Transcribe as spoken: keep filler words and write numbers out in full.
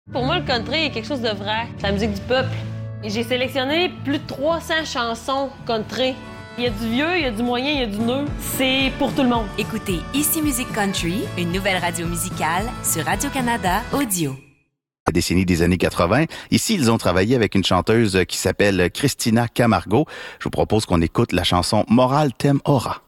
Pour moi, le country est quelque chose de vrai. C'est la musique du peuple. Et j'ai sélectionné plus de trois cents chansons country. Il y a du vieux, il y a du moyen, il y a du neuf. C'est pour tout le monde. Écoutez Ici Musique Country, une nouvelle radio musicale sur Radio-Canada Audio. La décennie des années quatre-vingts. Ici, ils ont travaillé avec une chanteuse qui s'appelle Christina Camargo. Je vous propose qu'on écoute la chanson Moral Tem Ora.